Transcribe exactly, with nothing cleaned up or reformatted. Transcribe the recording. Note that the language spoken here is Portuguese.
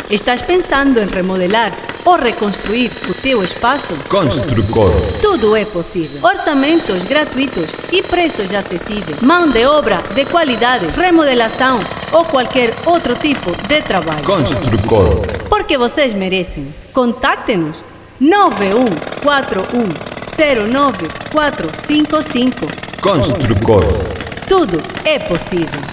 Estás pensando em remodelar ou reconstruir o teu espaço? Construcor. Tudo é possível. Orçamentos gratuitos e preços acessíveis. Mão de obra de qualidade, remodelação ou qualquer outro tipo de trabalho. Construcor. Porque vocês merecem. Contacte-nos nove um quatro um zero nove quatro cinco cinco. Construcor. Tudo é possível.